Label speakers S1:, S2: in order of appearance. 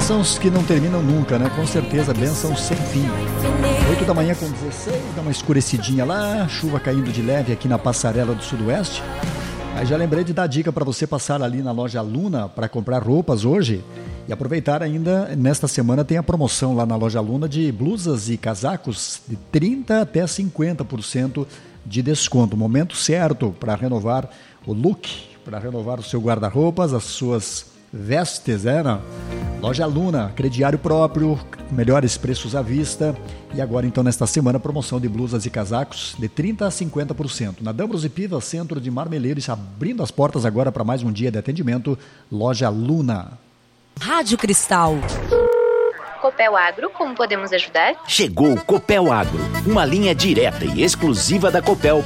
S1: Bênçãos que não terminam nunca, né? Com certeza, bênçãos sem fim. 8 da manhã com 16, dá uma escurecidinha lá, chuva caindo de leve aqui na passarela do Sudoeste. Aí já lembrei de dar dica para você passar ali na loja Luna para comprar roupas hoje e aproveitar ainda, nesta semana tem a promoção lá na loja Luna de blusas e casacos de 30% até 50% de desconto. Momento certo para renovar o look, para renovar o seu guarda-roupas, as suas vestes, né? Loja Luna, crediário próprio, melhores preços à vista. E agora, então, nesta semana, promoção de blusas e casacos de 30% a 50%. Na Dambros e Piva, centro de Marmeleiros, abrindo as portas agora para mais um dia de atendimento. Loja Luna.
S2: Rádio Cristal.
S3: Copel Agro, como podemos ajudar?
S4: Chegou o Copel Agro, uma linha direta e exclusiva da Copel